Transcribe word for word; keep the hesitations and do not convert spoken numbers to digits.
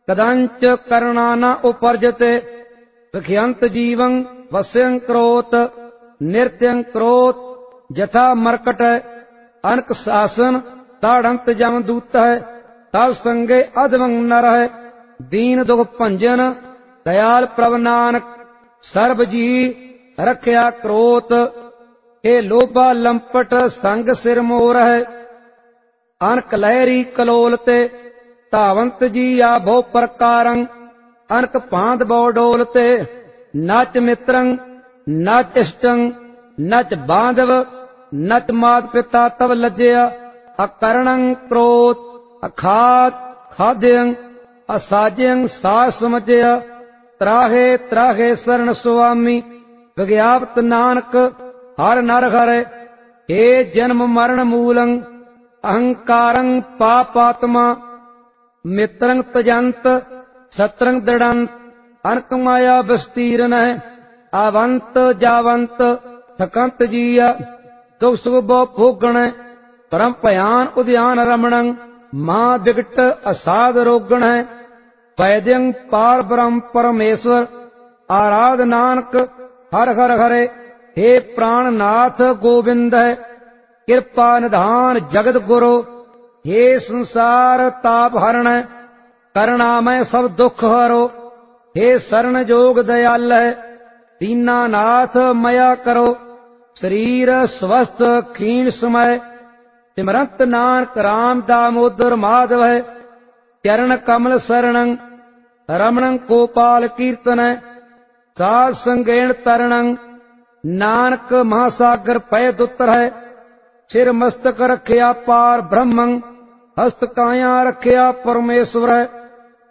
कदंच करना न उपर्जते विख्यंत जीवं वस्यं क्रोत नृत्यं क्रोत यथा मरकट अनक शासन ताड़ंत जम दूत है तब संगे अधमं नर है दीन दुख भंजन दयाल प्रभ नानक सर्ब जी रखया क्रोत हे लोभा लंपट संग सिर मोर है अनक लहरी कलोलते धावंत जी आ बहु प्रकारं अनक भांत बहु डोलते नच मित्रं नच इष्टं नच बांधव नच मात पिता तब लज्जया अकरणं क्रोध अखात खाद्यं असाज्यं सास समझया त्राहे त्राहे शरण स्वामी विज्ञापत नानक हर नर हरे हे जन्म मरण मूलं अहंकारं पापात्मा मित्रं तजंत शत्रं दृढ़ंत अनक माया विस्तीर्ण है आवंत जावंत थकंत जीया दुख सुख बहु भोगण परम भयान उद्यान रमणं मां विकट असाध रोगण है वैद्यं पार ब्रह्म परमेश्वर आराध नानक हर हर हरे हे प्राणनाथ गोविंद है कृपा निधान जगत गुरु हे संसार ताप हरण करुणामय सब दुख हरो हे शरण जोग दयाल है दीनानाथ मया करो शरीर स्वस्थ क्षीण समय सिमरंत नानक राम दामोदर माधव है चरण कमल शरणं रमणं गोपाल कीर्तन साध संगेण तरणं नानक महासागर पय दुतर है सिर मस्तक रखया पार ब्रह्मं हस्त काया रखया परमेश्वर है